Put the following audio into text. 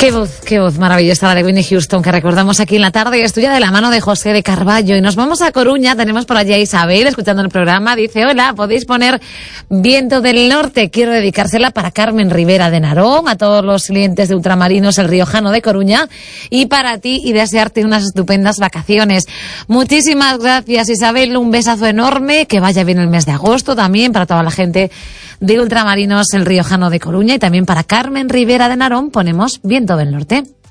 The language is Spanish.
Qué voz maravillosa la de Whitney Houston, que recordamos aquí en la tarde, y estudia de la mano de José de Carballo. Y nos vamos a Coruña, tenemos por allí a Isabel escuchando el programa. Dice: hola, podéis poner Viento del Norte. Quiero dedicársela para Carmen Rivera de Narón, a todos los clientes de Ultramarinos El Riojano de Coruña, y para ti, y desearte unas estupendas vacaciones. Muchísimas gracias, Isabel, un besazo enorme, que vaya bien el mes de agosto también para toda la gente de Ultramarinos El Riojano de Coruña, y también para Carmen Rivera de Narón ponemos Viento del Norte.